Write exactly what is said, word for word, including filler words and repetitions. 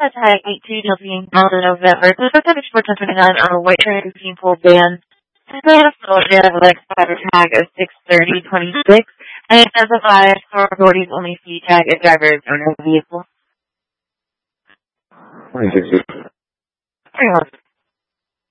tag eighteen Delphine Delta November. So the tag is fourteen twenty-nine on a white train fifteen full band. And then a soldier of like spider tag of six thirty twenty-six. And it specifies for authorities only C tag if driver is owner of the vehicle. twenty-six. Hang on.